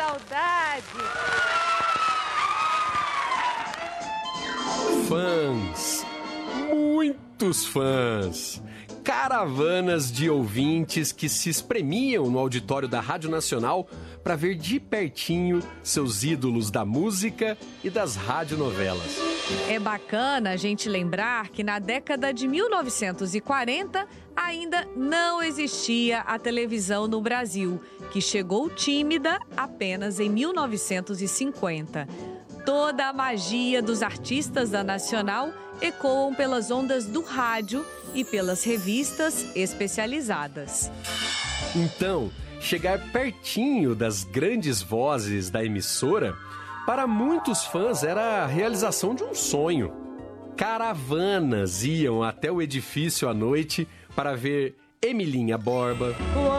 saudade! Fãs, muitos fãs. Caravanas de ouvintes que se espremiam no auditório da Rádio Nacional para ver de pertinho seus ídolos da música e das radionovelas. É bacana a gente lembrar que na década de 1940 ainda não existia a televisão no Brasil, que chegou tímida apenas em 1950. Toda a magia dos artistas da Nacional ecoam pelas ondas do rádio e pelas revistas especializadas. Então, chegar pertinho das grandes vozes da emissora, para muitos fãs era a realização de um sonho. Caravanas iam até o edifício à noite para ver Emilinha Borba,